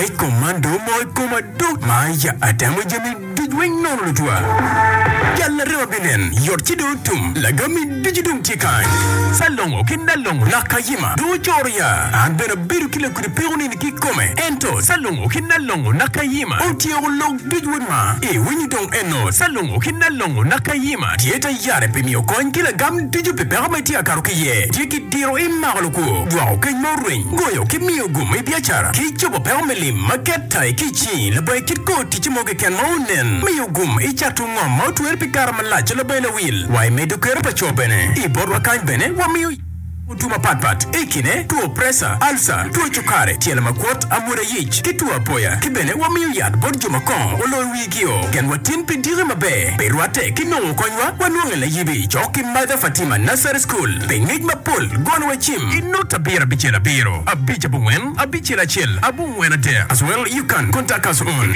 Komando moy komando maya adamu jami dijweng non lutwa yalla rewa benen yorti do tum lagami dijidum tikan salongo kinalongo nakayima do joria andena biru kila kuri peoni ni kikome ento salongo kinalongo nakayima otio log dijwema wenyi dong eno salongo kinalongo nakayima tieta yare pemio kon kila gam diju pepera meti akarukiye tiki diro immaluko dwa kenmorin goyo kimio gume biachara kichobo permeli Magetta kichi la boy kitko tichimoge ken maunen miyugum ichatu ngom mautu elpikara malache la boy la will why medu kerpa chopene iborwa kan bene wa miyu Utuma patpat, ekine, tuo presa, alsa, tuo chukare, tiela makwot, amura yich, kitua poya, kibene wamiyu yad, bodjo makong, olo wigio, gen watin pidire mabe, peruate, kinongo konywa, wanuange la yibi, choki Mother Fatima Nursery School, pengej mapul, gwan wachim, inota bira bichela biro, abicha bungwen, abichela chill, abungwen ate. As well, you can contact us on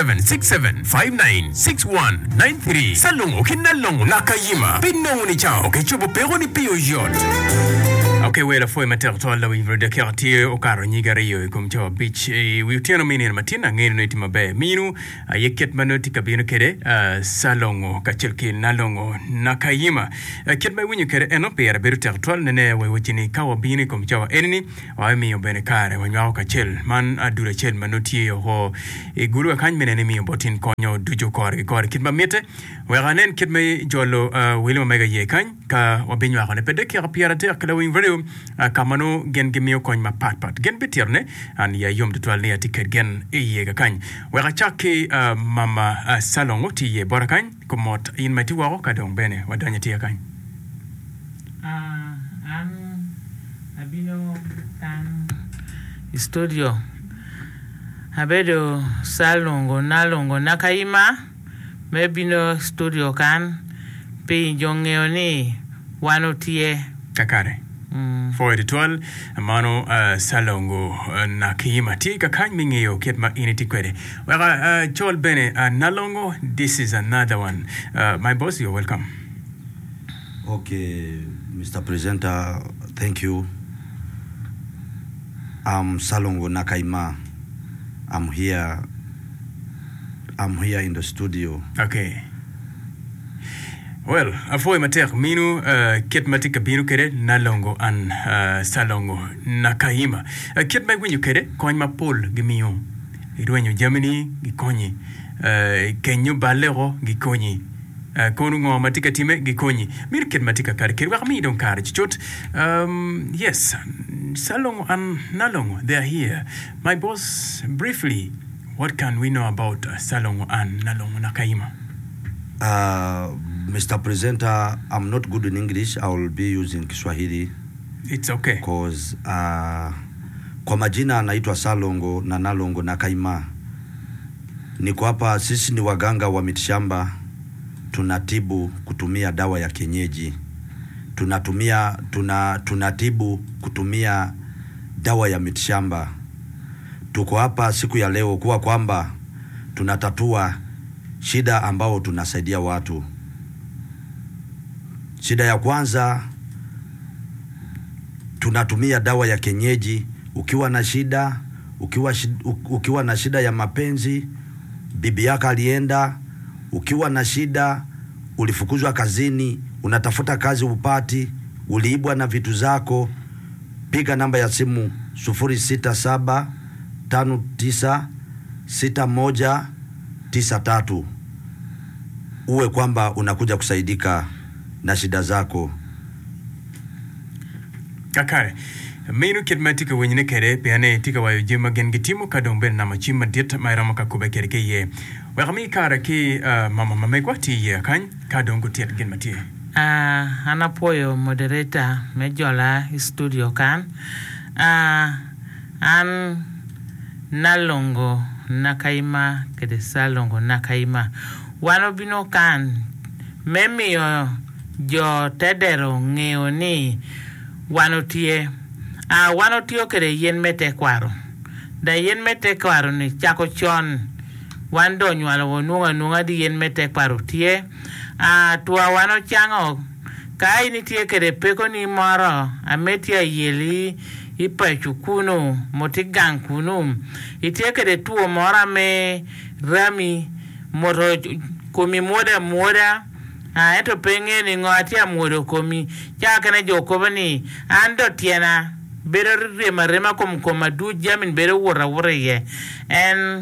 0767596193, salungo kinalongo nakayima, pinongo ni chao, kechubo pero ni piyo yot. Okay, well, foi mater tola we de quartier o caro nyigario comme cho beach we tiano mini matina ngene no itima be minu yeket manoti kabino kede salongo kachelki nalongo nakayima ket mai winyu kede eno pera beru territoire nene we wachini kawa bini comme cho enini wa mi obene kare wanyo kachel man adura chel manoti ho guru kan menene mi botin konyo dujo kor ket mamete we ganen ket mai jolo wilo mega ye kan ka obinyo ne pede ki rapiara ter kala win kamano gen gemio koñ ma pat gen bitirne an ya yom de toile ticket gen yega kañ wera chaki mama salongo ti ye borakañ ko mot in mati waro ka don bene wadanya ti kañ an abino tan studio abedo salongo nalongo nakayima mebino studio kan pe jongeoni wanotie kakare for ritual mano salongo nakayima ti kakany mingeyo ketma initi kwede wera chol bene nalongo. This is another one. My boss, you're welcome. Okay, Mr. Presenter, thank you. I'm Salongo Nakayima. I'm here in the studio. Okay. Well, afoi mater minu ket matika binu kere nalongo an salongo nakayima ket mai winyu kere koñ ma pol gimiyo irwenyu Germany gikonyi kenyu balero gikonyi konungo matika time gikonyi mir ket matika kare kere wa mi don kare chot yes salongo an nalongo, they are here. My boss, briefly, what can we know about salongo an nalongo nakayima? Mr. Presenter, I'm not good in English. I will be using Kiswahili. It's okay. Because kwa majina naitwa Salongo na Nalongo Nakayima. Niko hapa, sisi ni waganga wa mitishamba. Tunatibu kutumia dawa ya kienyeji. Tunatibu kutumia dawa ya mitishamba. Tuko hapa siku ya leo kuwa kwamba tunatatua shida ambao tunasaidia watu. Shida ya kwanza, tunatumia dawa ya kienyeji. Ukiwa na shida ya mapenzi, bibi yako alienda, ukiwa na shida, ulifukuzwa kazini, unatafuta kazi upati, uliibwa na vitu zako, piga namba ya simu 067596193 uwe kwamba unakuja kusaidika na shida zako. Kakare minu kidmatika wenyine kere peane tika wayo jima gen gitimo kadombe na machima dieta mairama kakube kere ye wagami kara ki mama mamegwati ye kany kadongo tiet gen matie anapoyo moderator mejola studio kan an nalongo nakayima kede salongo nakayima wano bino kan memiyo jo tedero ngeo ni wanotie wanotio kere yen mete kwaro da yen mete kwaro ni chako chon wando nywalo wonunga di yen mete kwaro tie tuwa wano chango kai ni tie kere peko ni moro ametia yeli ipachu kuno motigang kuno itieke de tuo mora me rami moto komi moda eto penge ni ngati amodo komi yakane jokobani ando tiena bero rema koma du jamin bero wora ye en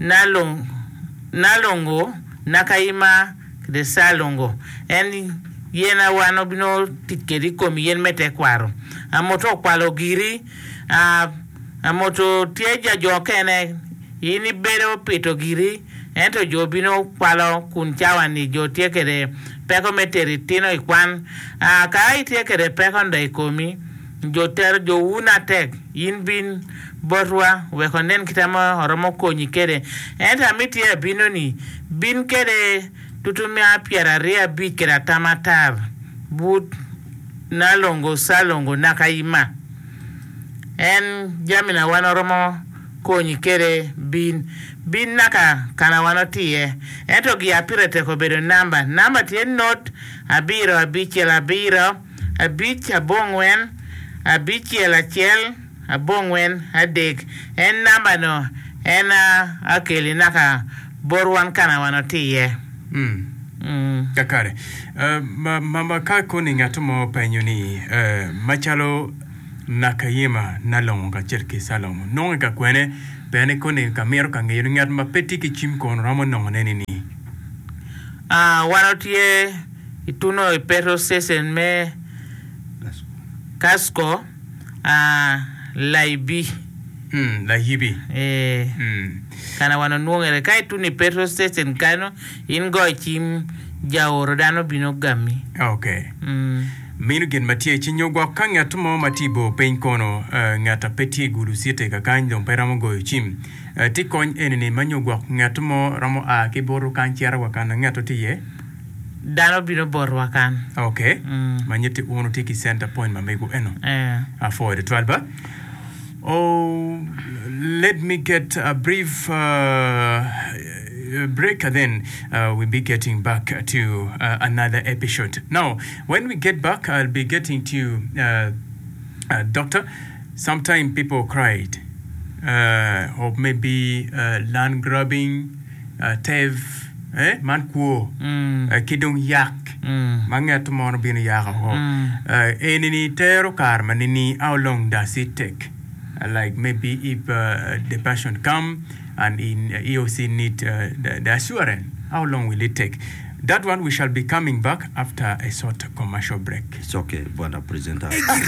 nalongo nakaima de salongo en yena wano bino tikeri komi yen mete kwaro amoto kwalo giri amoto tieja jokene yini bero pito giri ento jo bino kwalo kunchawa ni jo tiekere peko meteri tino ikwan ka itiekere peko ndo ikomi jo ter jo una tek yin bin borwa wekonen kitama oromo konyi kere enta mitie bino ni bin kere tutumia piara rea bi kera tamatar but nalongo salongo nakaima en jamina wanoromo konyi kere bin naka kana wanotie ento gi apirete ko bedo namba tien not abiro abich abongwen abichiel achiel abongwen adek en namba no ena akeli naka borwan kana wanotie Kakare mama kako ni ngatumo penyo ni machalo nakayema nalongo ka cherke salongo nonga ka kwene bene kone kamero kangeyo ngat mapeti ki chim kono ramo nongo neni ni wanotie ituno ipero sesen me kasko laibi laibi kana wano nuongere kai tu ni petrol station kano ingo chim jaoro dano bino gami okay minu gen matie chinyo gwa kanga tumo matibo pen kono ngata peti guru siete ka kanjo peramo go chim ti kon enini manyo gwa ngatumo ramo a ke boru kanchiara wakana ngato tiye dano bino boru wakan okay manyete uno tiki center point mamego eno for the 12 Oh, let me get a brief break, and then we'll be getting back to another episode. Now, when we get back, I'll be getting to Doctor. Sometimes people cried, or maybe land grabbing, theft, mankuo, kidong yak, mangat tomorrow bin yak. Any terror karma, nini how long does it take? Like maybe if the patient come and in EOC need the assurance, how long will it take? That one we shall be coming back after a short commercial break. It's okay, buona presenta.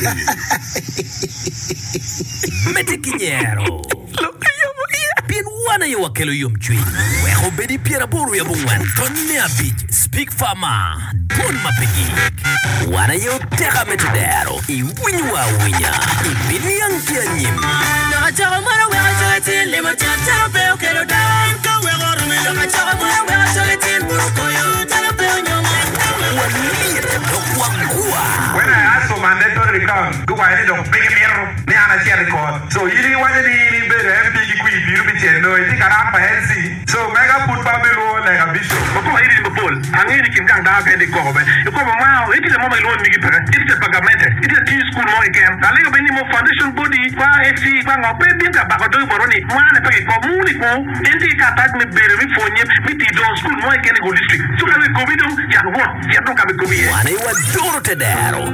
Metikinyero. Pien wana yo wakelo yom chui. Weho bedi piera boru ya bungwan. Tonne a beach. Speak Farmer. Bon mapegi. Wana yo teka metodero. I winywa winya. I bini yang kia nyim. Nakachaka mwana wega chogetin. Limo chachara peo kero down. Kawego rumelo. Nakachaka mwana wega chogetin. Burukoyo. Tala peo nyoma. Wanilita kwa kuwa. When I asked for mandatory record, go ahead and bring me ni anachia record. So ili wale ni bere MP kui biru bicheno iti karamba hensi. So mega put babelo like a bishop. Bako ili ni bol. Angini kimkang da pende ko be. Ko mama iti le mama ilon migi pere. Iti le pagamente. Iti le tea school mo ikem. Alega beni mo foundation body kwa FC kwa ngope binga bako do boroni. Mwana peke ko muli ko enti ka tag me bere mi fonye mi ti do school mo ikem go district. So ka ko bido ya wo ya no ka be ko biye. Wana yo doro tedero.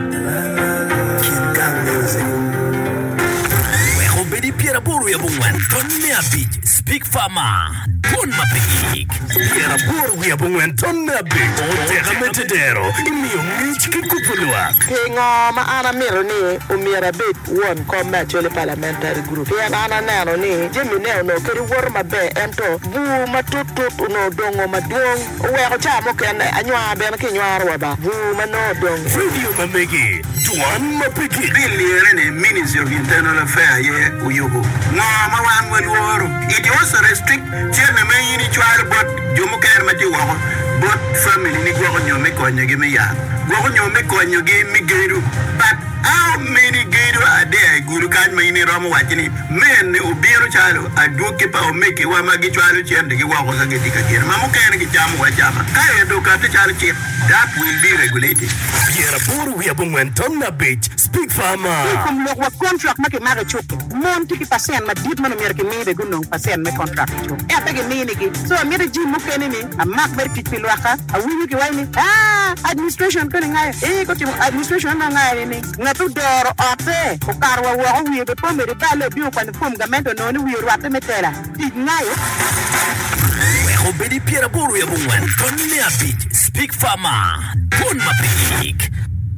Weho bedi piera boru ya bungwan. Tonne a beach. Speak Farmer. Bon mapegi. Piera boru ya bungwan tonne a beach. O teka metodero. Imiyo mich kikupulwa. Kengo maana miro ni umira bit won koma chole parliamentary group. Piera ana nano ni jemi neo no keri wor mabe ento bu matutut uno dongo maduong. Uwe ko chamo kene anywa bena kinywa arwaba. Bu mano dong. Radio mamegi. Duan mapegi. Really ni Ministry of Internal Affairs ye uyugo. Ngoma wan welworo. It also restrict cheme menyi ni chwal bot jomo ker mati wako. Bot family ni gwako nyome konyo gi me ya. Gwako nyome konyo gi migeru. But how many gate are there guru kan mai ni romo wachini men ubiro chalo aduke pa o meke wa magi chalo chende ki wa ko sange dikakira mamu kan ki jamu wa jama kai do ka chalo chip that will be regulated. Piera Buru ya Bungwenton na beach speak farmer. Kom lo wa contract make mare chuk. Mon tiki pasien ma dit man mer ke mi de gunong pasien me contract chuk. E apege mi ni ki. So mi de ji mu kene ni a mak ber pit pilwaka a wini ki wai ni. Administration ko ngai. Ko ti administration na ngai ni. Ngatu doro ote. Ko karwa wa wi be po me de bale bi ko ni fum gamento no ni wi ruate metela. Ti ngai. Obedi Piera Buru ya Bungwenton na beach speak farmer. Bon mapig.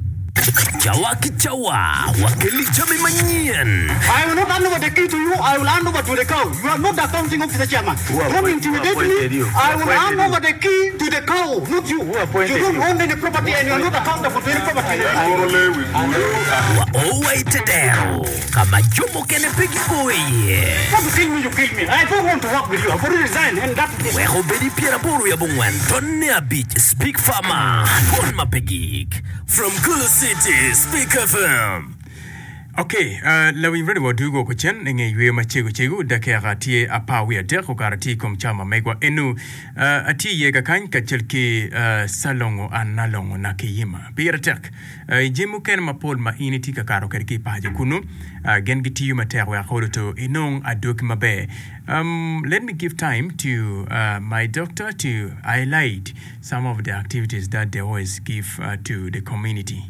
Chawa wakili jami manyan. I will not hand over the key to you. I will hand over to the cow. You are not the accounting officer, chairman. Don't intimidate me. I will hand over the key to the cow, not you. You don't own any property and you are not accountable for any property. Wait there. Kama jumo kene pigi boy. Want to kill me, you kill me. I don't want to work with you. I've already resigned and that is it. Obedi Piera Buru ya Bungwenton na beach speak farmer. Bon mapig. From Kulu City, Speak FM. Okay, la we ready what do go kuchen nge yue machego da kera tie apa we de ko karati kom chama megwa enu ati yega kan ka chelki salongo analongo na kiyima biratek jimu ken mapol ma initi ka karo kerki paje kunu gen giti yuma terwa khoto inong adok mabe. Let me give time to my doctor to highlight some of the activities that they always give to the community.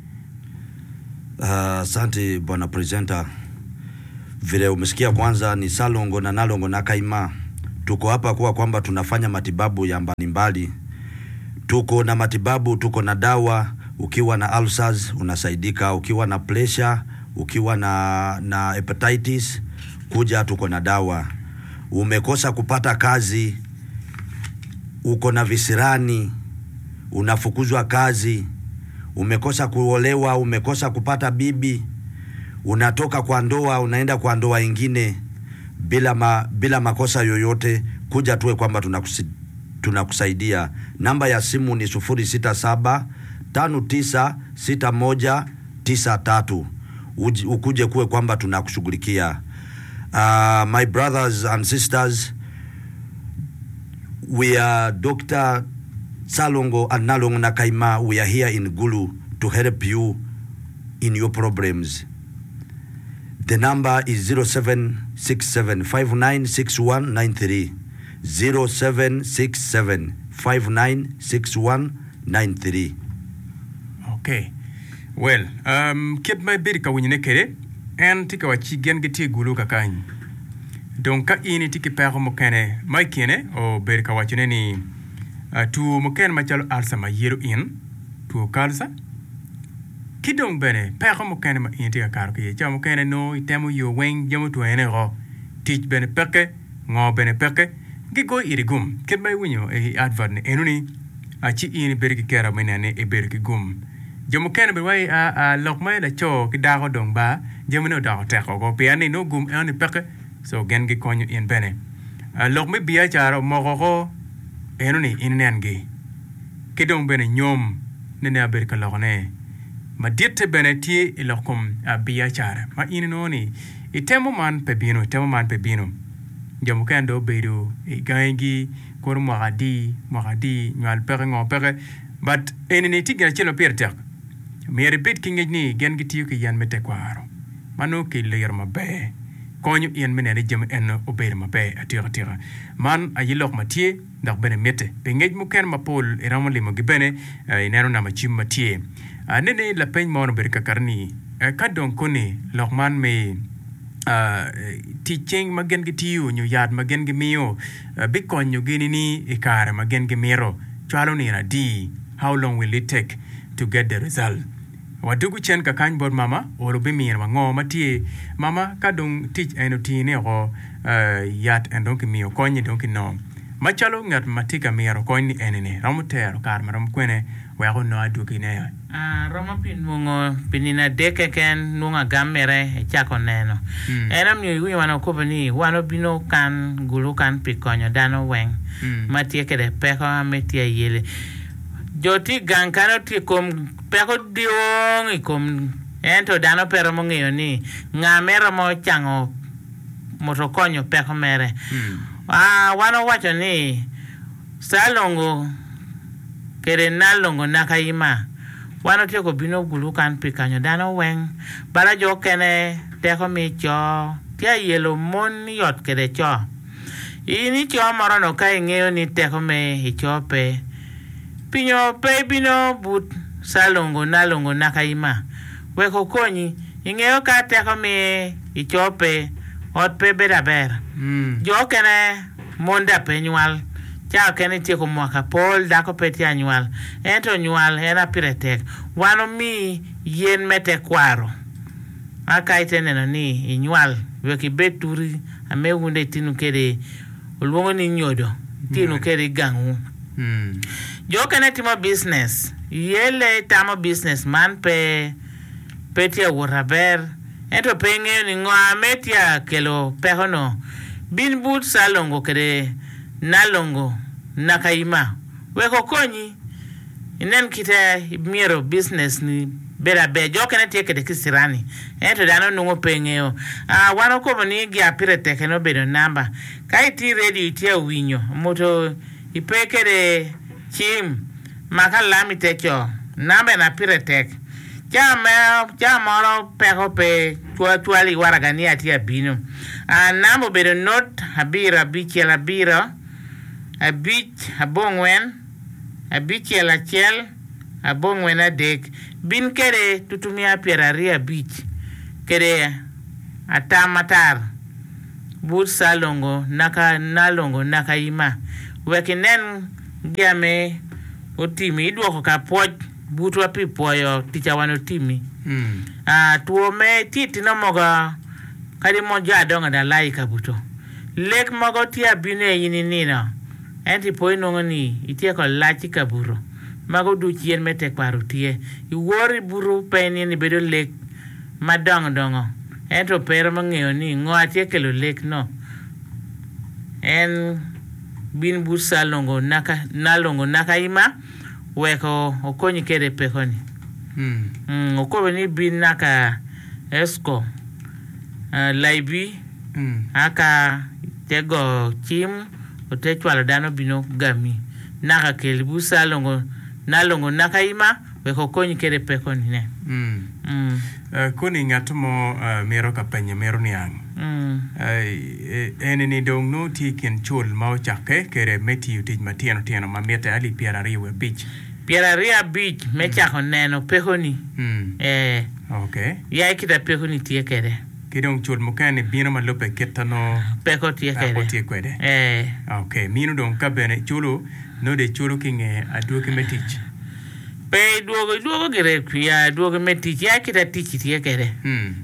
Asante bwana presenter. Vile umesikia kwanza ni salongo na nalongo na kaima. Tuko hapa kwa kwamba tunafanya matibabu ya mbalimbali. Tuko na matibabu, tuko na dawa. Ukiwa na ulcers unasaidika, ukiwa na pressure, ukiwa na hepatitis kuja tuko na dawa. Umekosa kupata kazi, uko na visirani, unafukuzwa kazi, umekosa kuolewa, umekosa kupata bibi, unatoka kwa ndoa unaenda kwa ndoa ingine bila makosa yoyote, kuja tuwe kwamba tunakusaidia. Namba ya simu ni 067-596193. Ukuje kuwe kwamba tunakushughulikia. My brothers and sisters, we are Dr. Salongo and Nalongo Nakaima. We are here in Gulu to help you in your problems. The number is 0767-596193. 0767-596193. Okay. Well, keep my birika winyekere and tika wachi gen geti Gulu kakany. Donc ka ini tiki père mokene maikene o birika wachine ni tu mokene machalo alsa ma yero in tu kalsa kidong bene père mokene ma in tika karo ki cha mokene no itemo yo weng jamu tu ene ro teach bene peke ngo bene peke gigo irigum keep my winyo e advert ne enuni achi ini biriki kera menane e biriki gum jamu kene be wai a lokmai la cho ki dago dong ba jamu no dago teko go piani no gum ene peke so gen gi konyo in bene lokme biya charo mogogo enuni inengi kidong bene nyom nene aberka lokne ma ditte bene ti ilokum biya chara ma inoni itemo man pebino jamu kendo bedo gangi kor magadi nyal pere ngo pere but enini tigera chelo pertek me repeat kingeni gen gi tiyo ki yan mete kwaro manu ki leer mabe konyo yen menere jem en ober mabe atira man ayilok matie ndax bene mete pengej mu ken mapol iramali mo gibene inero na machim matie nene la pen mon berka karni kadon koni lokman me teaching magen gi tiyo nyu yad magen gi miyo bikonyo gini ni ikare magen gi miro chalo ni na di how long will it take to get the result wadugu chen ka kany bod mama oro be mir mango matie mama kadong teach enotine go yat endonki miyo konyi donki no machalo ngat matika miro konyi enene ramutero kar maram kwene wego no aduki ne Roma pinmungo pinina deke ken nunga gamere chako neno enam ni wi wana kopani wano bino kan Gulu kan pikonyo dano weng matie kede peko metie yele joti gankano ti kom peko diong ikom ento dano pero mong'eyo ni ng'amero mo chango motokonyo peko mere. Wano wacho ni salongo kere nalongo nakaima wano tieko bino gulu kan pikanyo dano weng bala jo kene teko mi cho tia yelo mon yot kere cho ini cho moro no ka ing'eyo ni teko me ichope pinyo pe bino but salongo nalongo nakaima weko konyi ing'eyo ka teko me ichope ot pe beda ber jo kene monda pe nyual cha kene tieko mwaka pol dako peti anyual ento nyual ena piretek wano mi yen mete kwaro aka iteneno ni inyual weki beturi ame wunde tinu kere ulwongo ni nyodo tinu kere gangu jo kene timo business yele tamo business man pe peti wuraber ento pe ng'eyo ni ng'oa metia kelo pehono bin but salongo kere nalongo nakaima weko konyi inen kite miero business ni bera be jokene tieke de kisirani ento dano nungo pengeo wano komo ni gia pire teke no bedo namba kai ti ready itia winyo moto ipekere chim maka lami tekyo namba na pire tek ja moro peko pe tuali waragani atia bino nambo bedo not habira bichela biro abich abongwen abichel achiel abongwen adek bin kere tutumia pierari abich kere atamatar but salongo nalongo nakaima wekinen giame otimi idwoko ka poj butwa pipoyo ticha wano timi tuo me titi no moga kadi moja adonga da lai kabuto lek mogo tia bine yini nino enti poi nongoni itie ko lachi kaburo mago du chien mete kwaru tie iwori buru peni ni bedo lek madong dongo ento pero mang'eyo ni ng'oa tie kelo lek no en bin busa longo nalongo nakaima weko okonyi kere pekoni okobe ni bin naka esko laibi aka tego chim ote chwalo dano bino gami naka kelbu salongo nalongo nakaima weko konyi kere pekoni ne kuni ngatumo mero ka penye mero niang enini dong no ti ken chul mau chake kere meti utij matiano ma mete ali pierariwe beach mechako neno pekoni okay ya kita pekoni tie kere kidong chul mukane bino malope ketano peko tie kwede okay minu dong kabene chulu no de chulu kinge aduke metich pe duogo gere ya duogo metich ya kita tichi tie kere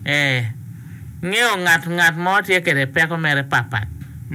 ngeo ngat mo tie kere peko mere papat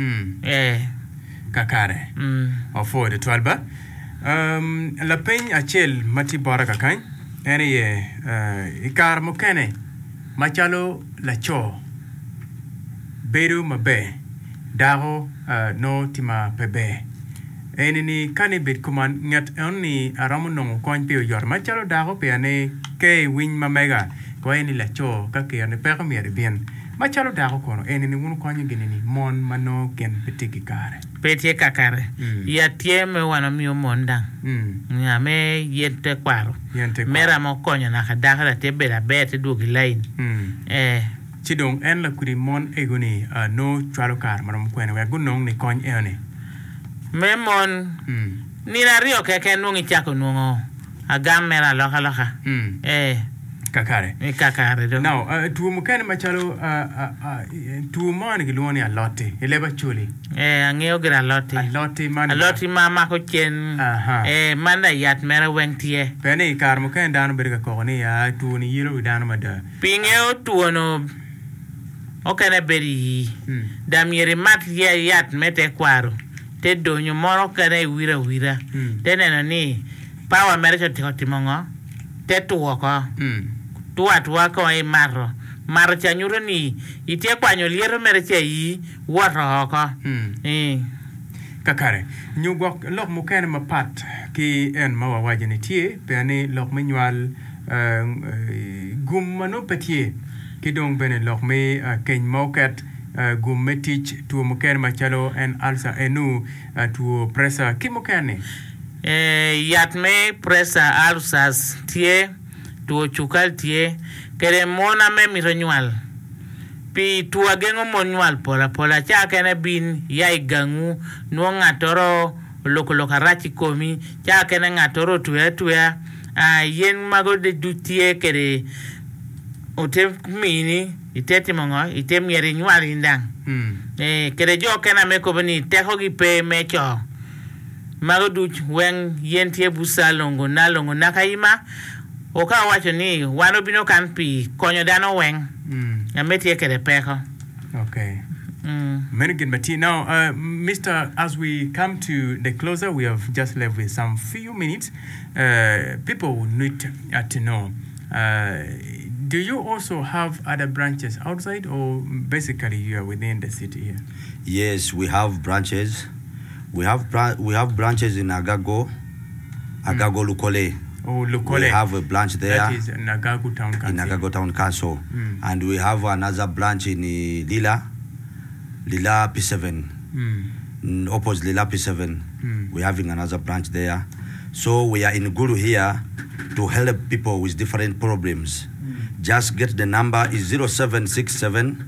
kakare ofo de twalba la peny achel mati bora kakany ene ye ikar mukene machalo la cho beru mabe dago no tima pebe enini kani bit kuman ngat onni aramu nongo kon pe yor machalo dago pe ane ke win mamega ko eni la cho ka ke ane pe ko mi bien machalo dago kono enini wunu konyo ginini mon mano gen petiki kare petie kakare ya tieme wana miyo monda me yente kwaro mera mo konyo na kadakara te bela bete duogi line chidong en la kuri mon egoni no chwalo kar marom kwene we gunong ni kony ene me mon ni na rio keke nungi chako nungo agam mera loka kakare ni kakare do now tu mukene machalo tu man giloni a lotte eleba chuli angeo gra lotte mama ko chen manda yat mera wengtie pene kar mukene dano berga ko ni ya tu ni yiro dano mada pingeo tu no okene beri damiere mat yat mete kwaro te donyo moro kare wira teneno ni power mera timongo te tuoko tuwa ko e maro chanyuro ni itie kwanyo liero mere chei woro ko kakare nyugok lok mukene mapat ki en mawawajeni tie pene lok menywal gum mano petie kidong bene lok me ken moket gum metich tu moken machalo en alsa enu tu presa kimokane yat me presa alsas tie tu chukal tie kere mona me mironyual pi tu agengo monwal pola cha kene bin yai gangu no ngatoro lokoloka rachi komi cha kene ngatoro tuya yen mago de dutie kere ote mini iteti mongo item yeri nyual indang kere jo kena meko bani teko gi pe mecho mago duch wen yen tie busalongo nalongo nakaima oka wacho ni wano bino kan pi konyo dano wen metie kere peko. Okay. Menigin Mati. Now, Mr. As we come to the closer, we have just left with some few minutes. People need to know. Do you also have other branches outside, or basically you are within the city here? Yes, we have branches. We have branches in Agago, Lukole. Oh, Lukole. We have a branch there. That is in Agago Town Council. In Agago Town Council. And we have another branch in Lila P7. Opposite Lila P7. We're having another branch there. So we are in Gulu here to help people with different problems. Just get the number is 0767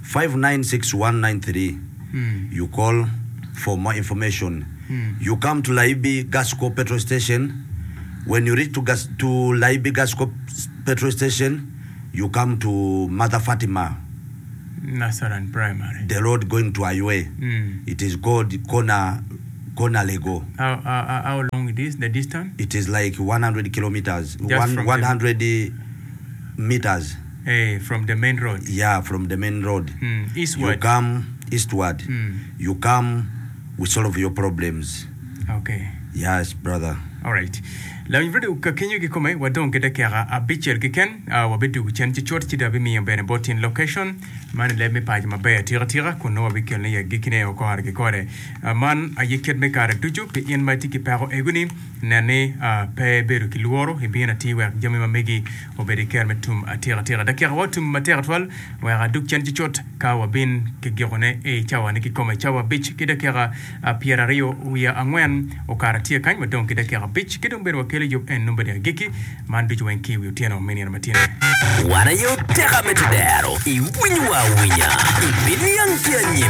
596193. You call for more information. You come to Laibi Gasco petrol station. When you reach to Laibi Gasco petrol station, you come to Mother Fatima Nasaran Primary. The road going to Ayue. It is called Kona Lego. How long it is, the distance? It is like 100 kilometers. 100 meters. From the main road? Yeah, from the main road. Eastward? You come eastward. You come, we solve your problems. Okay. Yes, brother. All right. La invade ka kenyu ki kome wadon gede kera a bichel ki ken wabidu chen chi chort chi da bi mi bene botin location man le me page ma be tira kuno wabikel ne ya gikine o ko har ki kore man a yiket me kare tuju ki en mati ki paro eguni nane pe beru ki luoro e bien ati wa jami ma megi o be de kerme tum atira da kera watum matera twal wa ga duk chen chi chort ka wabin ki girone e chawa ne ki kome chawa bich ki de kera Pierre Rio wi angwen o karatia kan wadon gede kera bich ki dum beru Job and nobody giki man do when ki we tiano many and matina wana yo teka metodero I winya I bini yang